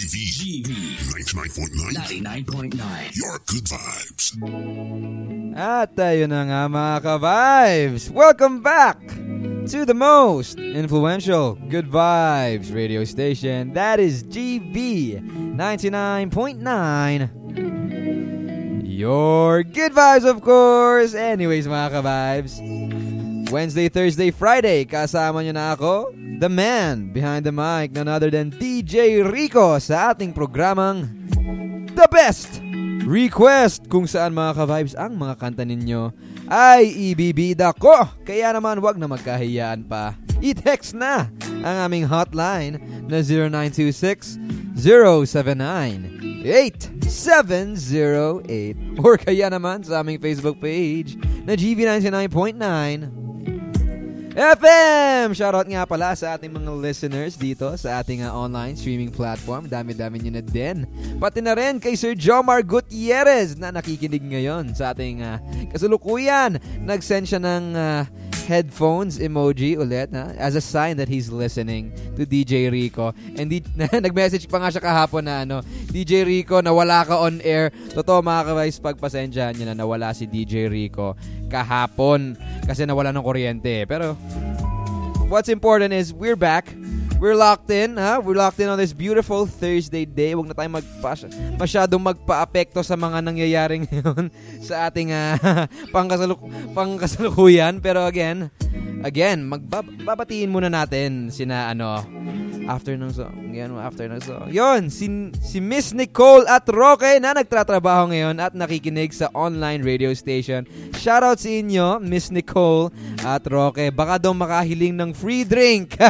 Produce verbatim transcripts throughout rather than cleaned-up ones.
V. G V. ninety-nine point nine. ninety-nine point nine. Your good vibes. At tayo na nga mga ka-vibes. Welcome back to the most influential Good Vibes radio station. That is G V ninety-nine point nine. Your good vibes, of course. Anyways, mga ka-vibes, Wednesday, Thursday, Friday, kasama nyo na ako, the man behind the mic, none other than D J Rico, sa ating programang The Best Request, kung saan mga ka-vibes ang mga kanta ninyo ay ibibida ko. Kaya naman wag na magkahiyaan pa. I-text na ang aming hotline na zero nine two six, zero seven nine, eight seven zero eight or kaya naman sa aming Facebook page na G V ninety-nine point nine F M. Shoutout nga pala sa ating mga listeners dito sa ating uh, online streaming platform. Dami-dami nyo na din. Pati na rin kay Sir Jomar Gutierrez na nakikinig ngayon sa ating uh, kasulukuyan. Nag-send siya ng uh, headphones emoji ulit ha? As a sign that he's listening to D J Rico. And di, nag-message pa nga siya kahapon na ano, D J Rico, nawala ka on air. Totoo mga ka-vibes, pagpasensyahan niyo na nawala si D J Rico kahapon kasi nawala ng kuryente. Pero what's important is we're back. We're locked in, ha? We're locked in on this beautiful Thursday day. Huwag na tayong magpa- masyadong magpa-apekto sa mga nangyayari ngayon sa ating uh, pangkasaluk- pangkasalukuyan. Pero again, again, magbabatiin muna natin sina ano, after ng song. Yan, after ng song. Yun, si, si Miss Nicole at Roque na nagtatrabaho ngayon at nakikinig sa online radio station. Shoutout sa inyo, Miss Nicole at Roque. Baka daw makahiling ng free drink.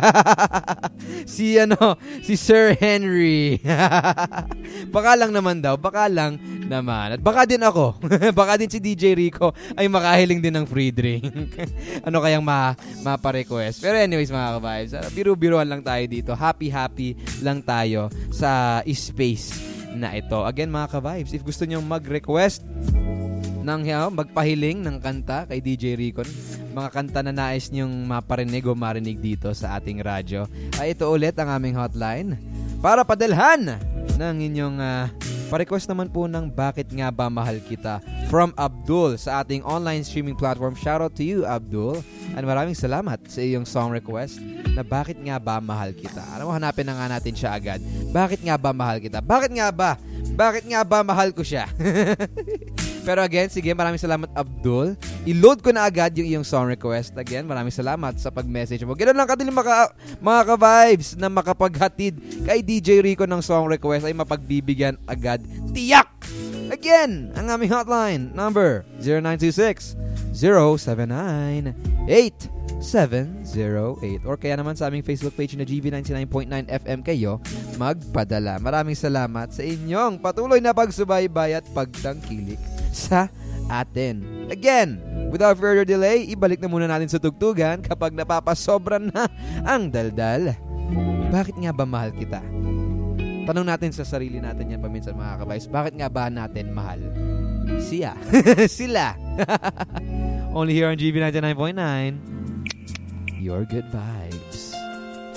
si ano, si Sir Henry. Baka lang naman daw, baka lang naman. At baka din ako. Baka din si D J Rico ay makahiling din ng free drink. Ano kayang ma mapa-request. Pero anyways mga ka-vibes, biru-biruan lang tayo dito. Happy-happy lang tayo sa space na ito. Again mga ka-vibes, if gusto nyo mag-request ng uh, magpahiling ng kanta kay D J Rico, mga kanta na nais nyong maparinig o marinig dito sa ating radyo, ay ito ulit ang aming hotline para padalhan ng inyong uh, pa-request naman po ng Bakit Nga Ba Mahal Kita from Abdul sa ating online streaming platform. Shoutout to you, Abdul. And maraming salamat sa iyong song request na Bakit Nga Ba Mahal Kita. Alam mo, hanapin na nga natin siya agad. Bakit nga ba mahal kita? Bakit nga ba? Bakit nga ba mahal ko siya? Pero again, sige, maraming salamat, Abdul. I-load ko na agad yung iyong song request. Again, maraming salamat sa pag-message mo. Ganoon lang kadali maka, mga ka-vibes na makapaghatid kay D J Rico ng song request ay mapagbibigyan agad. Tiyak! Again, ang aming hotline number zero nine two six, zero seven nine, eight seven zero eight or kaya naman sa aming Facebook page na G V ninety-nine point nine F M kayo magpadala. Maraming salamat sa inyong patuloy na pagsubaybay at pagtangkilik sa atin. Again, without further delay, ibalik na muna natin sa tugtugan kapag napapasobran na ang daldal. Bakit nga ba mahal kita? Tanong natin sa sarili natin yan paminsan mga kabais. Bakit nga ba natin mahal siya? Sila. Only here on G V ninety-nine point nine. Your good vibes.